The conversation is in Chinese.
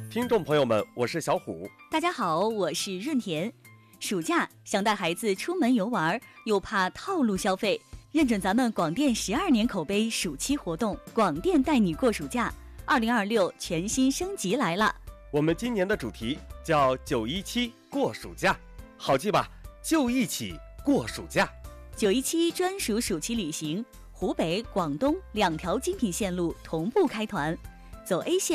听众朋友们，我是小虎。 大家好，我是润田。暑假想带孩子出门游玩，又怕套路消费，认准咱们广电12年口碑暑期活动，广电带你过暑假，2026全新升级来了。 我们今年的主题叫917过暑假，好记吧？就一起过暑假。 917专属暑期旅行，湖北、广东2条精品线路同步开团，走 A 线